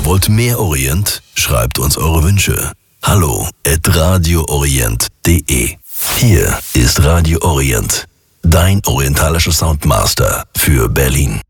Wollt mehr Orient? Schreibt uns eure Wünsche. hallo@radioorient.de. Hier ist Radio Orient, dein orientalischer Soundmaster für Berlin.